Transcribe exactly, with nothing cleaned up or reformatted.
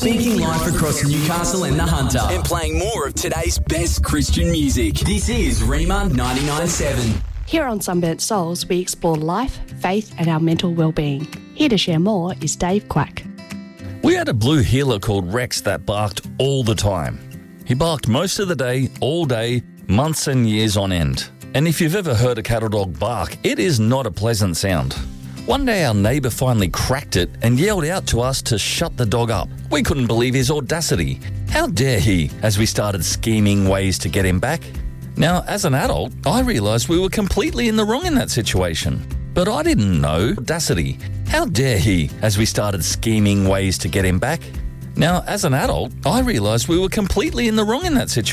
Speaking live across Newcastle and the Hunter and playing more of today's best Christian music. This is Rema ninety-nine point seven. Here on Sunburnt Souls, we explore life, faith and our mental well-being. Here to share more is Dave Quack. We had a blue heeler called Rex that barked all the time. He barked most of the day, all day, months and years on end. And if you've ever heard a cattle dog bark, it is not a pleasant sound. One day our neighbour finally cracked it and yelled out to us to shut the dog up. We couldn't believe his audacity. How dare he, as we started scheming ways to get him back. Now, as an adult, I realised we were completely in the wrong in that situation. But I didn't know. Audacity. How dare he, as we started scheming ways to get him back. Now, as an adult, I realised we were completely in the wrong in that situation.